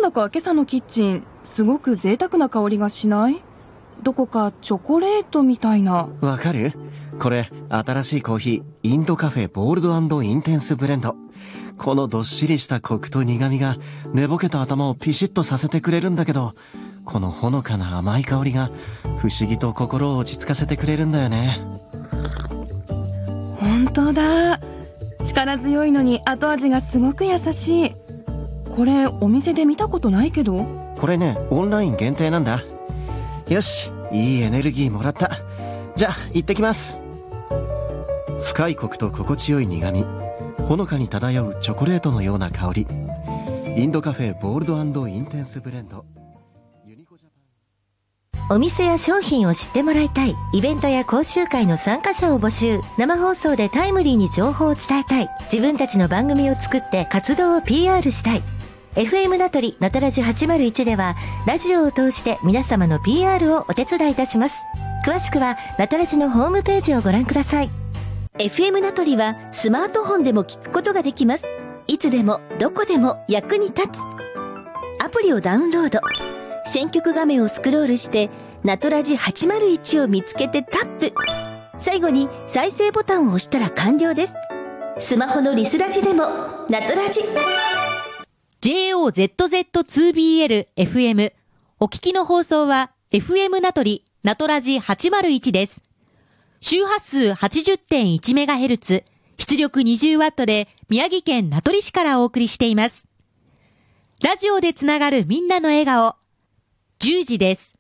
だか今朝のキッチン、すごく贅沢な香りがしない？どこかチョコレートみたいな。 わかる？これ、新しいコーヒー、インドカフェボールド&インテンスブレンド。このどっしりしたコクと苦味が、寝ぼけた頭をピシッとさせてくれるんだけど、このほのかな甘い香りが、不思議と心を落ち着かせてくれるんだよね。 本当だ。力強いのに後味がすごく優しい。これ、お店で見たことないけど。 これね、オンライン限定なんだ。よし、いいエネルギーもらった。じゃあ、行ってきます。深いコクと心地よい苦味、ほのかに漂うチョコレートのような香り。インドカフェボールド&インテンスブレンド。 お店や商品を知ってもらいたい。イベントや講習会の参加者を募集。生放送でタイムリーに情報を伝えたい。自分たちの番組を作って活動を PR したい。FM 名取なたらじ801ではラジオを通して皆様の PR をお手伝いいたします。詳しくはなたらじのホームページをご覧ください。 FM 名取はスマートフォンでも聞くことができます。いつでもどこでも役に立つアプリをダウンロード。選曲画面をスクロールしてなとらじ801を見つけてタップ。最後に再生ボタンを押したら完了です。スマホのリスラジでもなとらじ。 JOZZ2BL FM。お聞きの放送は FM 名取なとらじ801です。周波数 80.1MHz、出力 20W で宮城県名取市からお送りしています。ラジオでつながるみんなの笑顔。10時です。